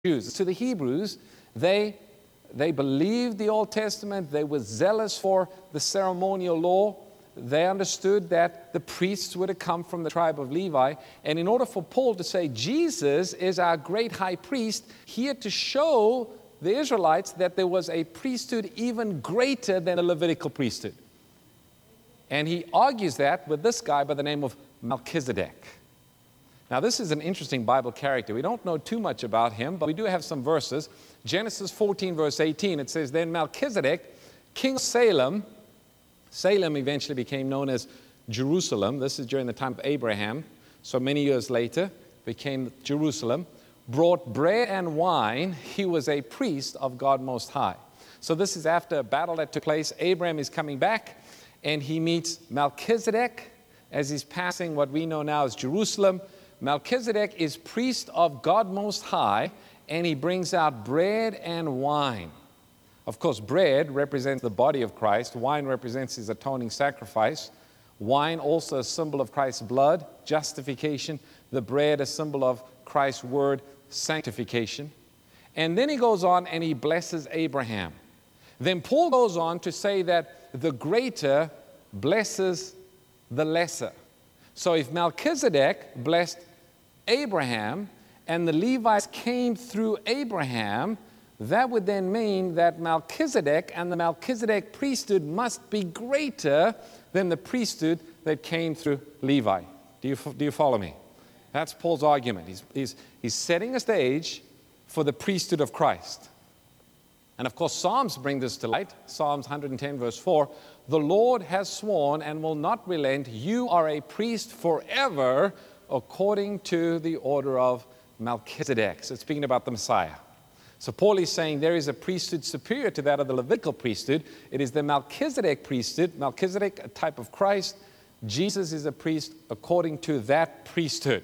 Jews. To the Hebrews, they believed the Old Testament. They were zealous for the ceremonial law. They understood that the priests were to come from the tribe of Levi. And in order for Paul to say Jesus is our great high priest, he had to show the Israelites that there was a priesthood even greater than the Levitical priesthood. And he argues that with this guy by the name of Melchizedek. Now, this is an interesting Bible character. We don't know too much about him, but we do have some verses. Genesis 14, verse 18, it says, "Then Melchizedek, king of Salem," Salem eventually became known as Jerusalem. This is during the time of Abraham. So many years later, became Jerusalem. "Brought bread and wine. He was a priest of God Most High." So this is after a battle that took place. Abraham is coming back, and he meets Melchizedek as he's passing what we know now as Jerusalem. Melchizedek is priest of God Most High, and he brings out bread and wine. Of course, bread represents the body of Christ. Wine represents his atoning sacrifice. Wine also a symbol of Christ's blood, justification. The bread a symbol of Christ's word, sanctification. And then he goes on and he blesses Abraham. Then Paul goes on to say that the greater blesses the lesser. So if Melchizedek blessed Abraham and the Levites came through Abraham, that would then mean that Melchizedek and the Melchizedek priesthood must be greater than the priesthood that came through Levi. Do you follow me? That's Paul's argument. He's setting a stage for the priesthood of Christ. And of course, Psalms bring this to light. Psalms 110, verse 4, "The Lord has sworn and will not relent. You are a priest forever according to the order of Melchizedek." So it's speaking about the Messiah. So Paul is saying there is a priesthood superior to that of the Levitical priesthood. It is the Melchizedek priesthood. Melchizedek, a type of Christ. Jesus is a priest according to that priesthood.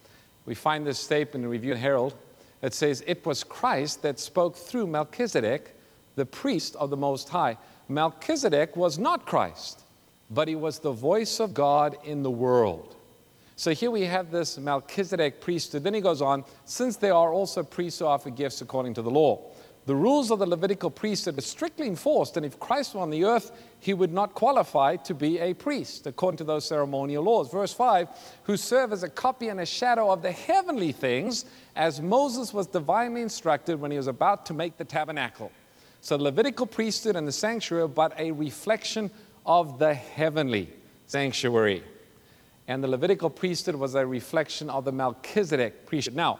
We find this statement in Review and Herald. It says, "It was Christ that spoke through Melchizedek, the priest of the Most High." Melchizedek was not Christ, but he was the voice of God in the world. So here we have this Melchizedek priesthood. Then he goes on, "Since there are also priests who offer gifts according to the law. The rules of the Levitical priesthood are strictly enforced, and if Christ were on the earth, he would not qualify to be a priest, according to those ceremonial laws." Verse 5, "Who serve as a copy and a shadow of the heavenly things, as Moses was divinely instructed when he was about to make the tabernacle." So the Levitical priesthood and the sanctuary, but a reflection of the heavenly sanctuary. And the Levitical priesthood was a reflection of the Melchizedek priesthood. Now,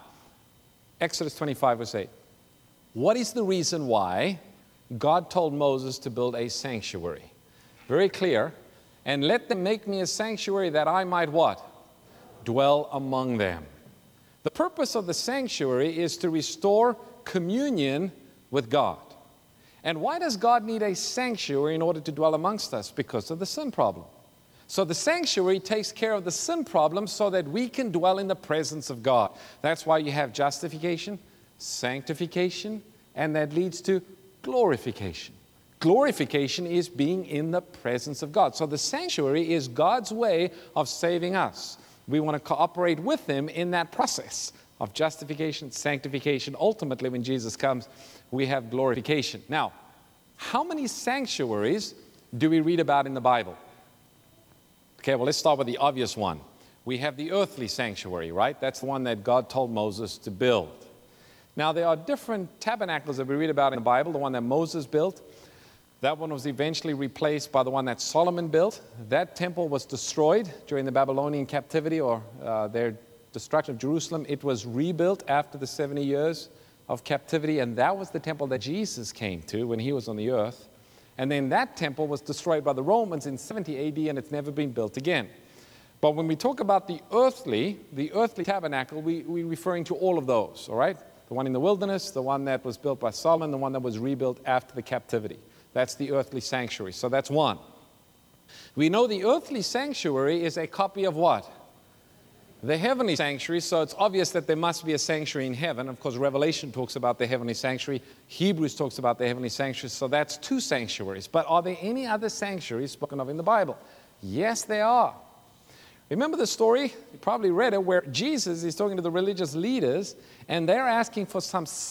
Exodus 25, verse 8. What is the reason why God told Moses to build a sanctuary? Very clear. "And let them make me a sanctuary that I might" what? "Dwell among them." The purpose of the sanctuary is to restore communion with God. And why does God need a sanctuary in order to dwell amongst us? Because of the sin problem. So the sanctuary takes care of the sin problem so that we can dwell in the presence of God. That's why you have justification, sanctification, and that leads to glorification. Glorification is being in the presence of God. So the sanctuary is God's way of saving us. We want to cooperate with Him in that process of justification, sanctification. Ultimately, when Jesus comes, we have glorification. Now, how many sanctuaries do we read about in the Bible? Okay, well, let's start with the obvious one. We have the earthly sanctuary, right? That's the one that God told Moses to build. Now, there are different tabernacles that we read about in the Bible. The one that Moses built, that one was eventually replaced by the one that Solomon built. That temple was destroyed during the Babylonian captivity or their destruction of Jerusalem. It was rebuilt after the 70 years of captivity, and that was the temple that Jesus came to when He was on the earth. And then that temple was destroyed by the Romans in 70 AD, and it's never been built again. But when we talk about the earthly tabernacle, we're referring to all of those, all right? The one in the wilderness, the one that was built by Solomon, the one that was rebuilt after the captivity. That's the earthly sanctuary. So that's one. We know the earthly sanctuary is a copy of what? The heavenly sanctuary. So it's obvious that there must be a sanctuary in heaven. Of course, Revelation talks about the heavenly sanctuary. Hebrews talks about the heavenly sanctuary. So that's two sanctuaries. But are there any other sanctuaries spoken of in the Bible? Yes, there are. Remember the story? You probably read it, where Jesus is talking to the religious leaders, and they're asking for some